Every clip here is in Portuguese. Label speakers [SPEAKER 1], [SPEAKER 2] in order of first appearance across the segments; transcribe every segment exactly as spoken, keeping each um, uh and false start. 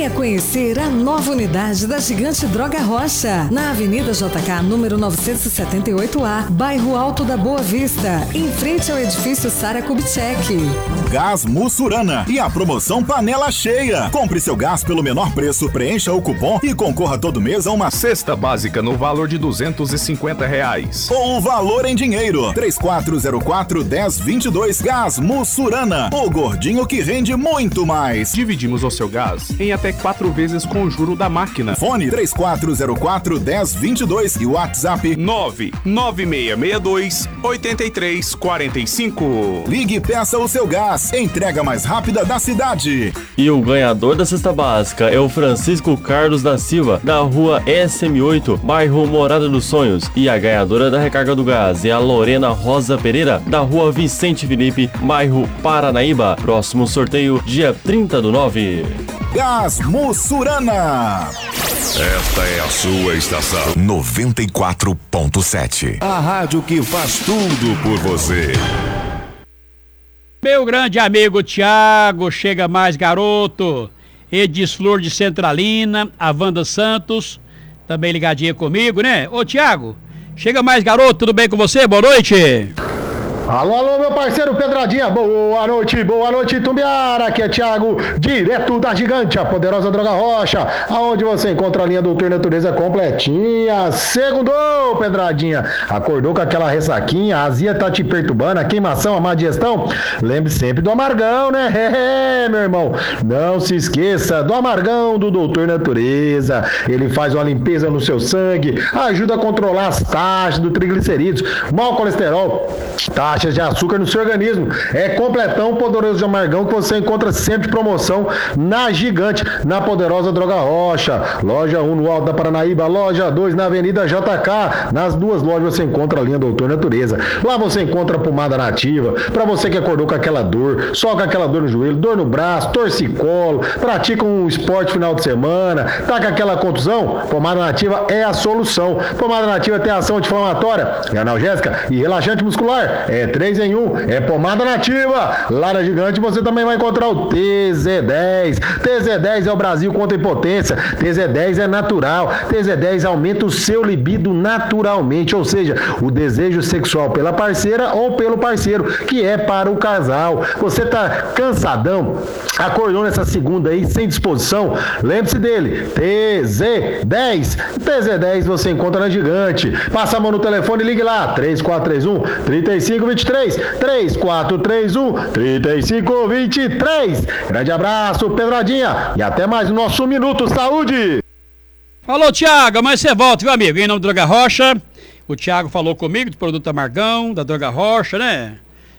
[SPEAKER 1] Venha conhecer a nova unidade da Gigante Droga Rocha, na Avenida J K, número novecentos e setenta e oito A, bairro Alto da Boa Vista, em frente ao edifício Sara Kubitschek.
[SPEAKER 2] Gás Mussurana e a promoção Panela Cheia. Compre seu gás pelo menor preço, preencha o cupom e concorra todo mês a uma cesta básica no valor de duzentos e cinquenta reais. Ou o valor em dinheiro. três quatro zero quatro, um zero dois dois. Gás Mussurana, o gordinho que rende muito mais.
[SPEAKER 3] Dividimos o seu gás em até quatro vezes com o juro da máquina.
[SPEAKER 2] Fone três quatro zero quatro, um zero dois dois e WhatsApp
[SPEAKER 3] nove nove seis seis dois, oito três quatro cinco.
[SPEAKER 2] Ligue e peça o seu gás. Entrega mais rápida da cidade.
[SPEAKER 4] E o ganhador da cesta básica é o Francisco Carlos da Silva, da rua S M oito, bairro Morada dos Sonhos. E a ganhadora da recarga do gás é a Lorena Rosa Pereira, da rua Vicente Felipe, bairro Paranaíba. Próximo sorteio, dia trinta do nove.
[SPEAKER 2] Gás Mussurana.
[SPEAKER 5] Esta é a sua estação noventa e quatro ponto sete. A rádio que faz tudo por você.
[SPEAKER 6] Meu grande amigo Tiago, chega mais garoto. Edis Flor de Centralina, a Wanda Santos, também ligadinha comigo, né? Ô Tiago, chega mais garoto, tudo bem com você? Boa noite.
[SPEAKER 7] Alô, alô, meu parceiro Pedradinha, boa noite, boa noite, Tumbiara, aqui é Thiago, direto da Gigante, a poderosa Droga Rocha, aonde você encontra a linha Doutor Natureza completinha. Segundou, Pedradinha, acordou com aquela ressaquinha, a azia tá te perturbando, a queimação, a má digestão? Lembre sempre do amargão, né? É, meu irmão, não se esqueça do amargão do Doutor Natureza, ele faz uma limpeza no seu sangue, ajuda a controlar as taxas do triglicerídeos, mau colesterol, taxas de açúcar no seu organismo. É completão, poderoso de amargão, que você encontra sempre promoção na Gigante, na poderosa Droga Rocha. Loja um no Alto da Paranaíba, loja dois na Avenida J K. Nas duas lojas você encontra a linha Doutor Natureza. Lá você encontra a pomada nativa, para você que acordou com aquela dor, só com aquela dor no joelho, dor no braço, torcicolo, pratica um esporte final de semana, tá com aquela contusão, pomada nativa é a solução. Pomada nativa tem ação anti-inflamatória, é analgésica e relaxante muscular. É três em um, é pomada nativa. Lá na Gigante você também vai encontrar o T Z dez. T Z dez é o Brasil contra a impotência. T Z dez é natural. T Z dez aumenta o seu libido naturalmente, ou seja, o desejo sexual pela parceira ou pelo parceiro, que é para o casal. Você tá cansadão, acordou nessa segunda aí sem disposição? Lembre-se dele, T Z dez. T Z dez você encontra na Gigante. Passa a mão no telefone e ligue lá, três quatro três um, três cinco dois três, três quatro três um, três cinco dois três. Grande abraço, Pedradinha, e até mais no nosso Minuto Saúde.
[SPEAKER 6] Falou, Tiago, mas você volta, viu, amigo? Em nome do Droga Rocha, o Tiago falou comigo do produto Amargão, da Droga Rocha, né?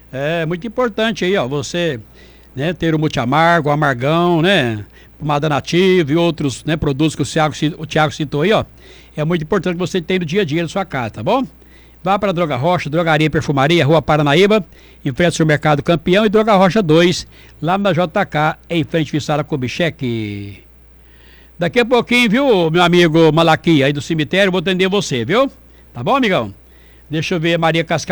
[SPEAKER 6] É muito importante aí, ó, você, né, ter o multiamargo, o amargão, né? Pomada nativa e outros, né, produtos que o Tiago, o Tiago citou aí, ó. É muito importante que você tenha no dia a dia na sua casa, tá bom? Vá para a Droga Rocha, Drogaria e Perfumaria, Rua Paranaíba, em frente ao Supermercado Campeão, e Droga Rocha dois, lá na J K, em frente ao Sara Kubitschek. Daqui a pouquinho, viu, meu amigo Malaquia, aí do cemitério, vou atender você, viu? Tá bom, amigão? Deixa eu ver, Maria Casca.